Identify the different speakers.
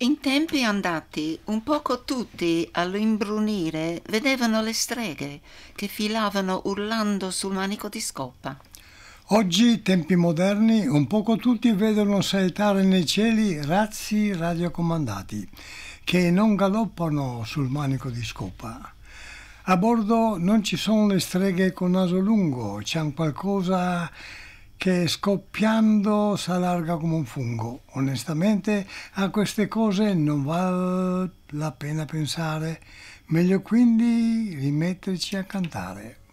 Speaker 1: In tempi andati, un poco tutti all'imbrunire vedevano le streghe che filavano urlando sul manico di Scoppa.
Speaker 2: Oggi, tempi moderni, un poco tutti vedono saettare nei cieli razzi radiocomandati che non galoppano sul manico di Scoppa. A bordo non ci sono le streghe con naso lungo, c'è qualcosa che scoppiando s'allarga come un fungo. Onestamente a queste cose non vale la pena pensare, meglio quindi rimetterci a cantare.